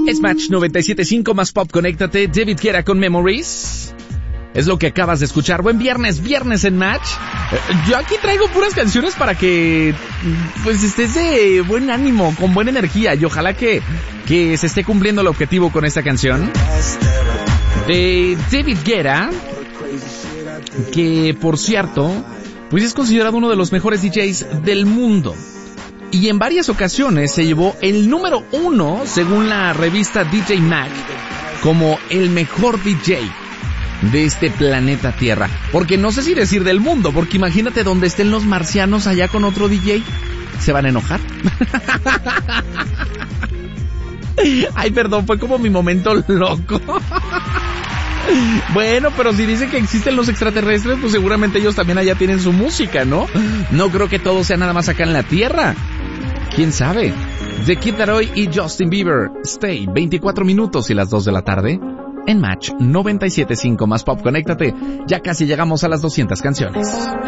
Es Match 97.5 más pop, conéctate. David Guetta con Memories. Es lo que acabas de escuchar. Buen viernes en Match. Yo aquí traigo puras canciones para que pues estés de buen ánimo, con buena energía, y ojalá que se esté cumpliendo el objetivo con esta canción de David Guetta, que por cierto pues es considerado uno de los mejores DJs del mundo. Y en varias ocasiones se llevó el número 1, según la revista DJ Mag, como el mejor DJ de este planeta Tierra. Porque no sé si decir del mundo, porque imagínate donde estén los marcianos allá con otro DJ. ¿Se van a enojar? Ay, perdón, fue como mi momento loco. Bueno, pero si dicen que existen los extraterrestres, pues seguramente ellos también allá tienen su música, ¿no? No creo que todo sea nada más acá en la Tierra. ¿Quién sabe? The Kid Laroi y Justin Bieber. Stay, 24 minutos y las 2 de la tarde. En Match 97.5 más pop, conéctate. Ya casi llegamos a las 200 canciones.